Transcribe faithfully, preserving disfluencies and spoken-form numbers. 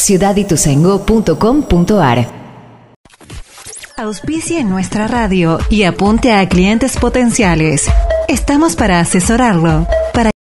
ciudad ituzaingó punto com punto ar. Auspicie en nuestra radio y apunte a clientes potenciales. Estamos para asesorarlo. Para